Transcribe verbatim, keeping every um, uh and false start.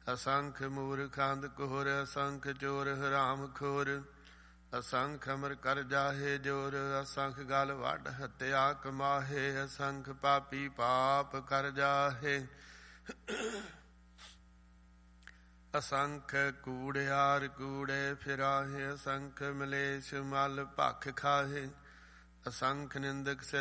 ਅਸੰਖ ਮੂਰਖ ਅੰਧ ਘੋਰ, ਅਸੰਖ ਚੋਰ ਹਰਾਮ ਖੋਰ, ਅਸੰਖ ਅਮਰ ਕਰ ਜਾਹੇ ਜੋਰ, ਅਸੰਖ ਗਲ ਵੱਢ ਹੱਤਿਆ ਕਮਾਹੇ, ਅਸੰਖ ਪਾਪੀ ਪਾਪ ਕਰ ਜਾਹੇ। ਅਸੰਖ ਕੂੜਿਆਰ ਕੂੜੇ ਫਿਰਾਹੇ, ਅਸੰਖ ਮਲੇਛ ਮਲ ਭਖ ਖਾਹੇ, ਅਸੰਖ ਨਿੰਦਕ